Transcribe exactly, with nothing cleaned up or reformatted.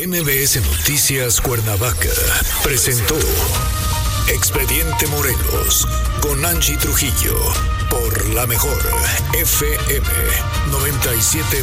M B S Noticias Cuernavaca presentó Expediente Morelos con Angie Trujillo por la mejor F M noventa y siete.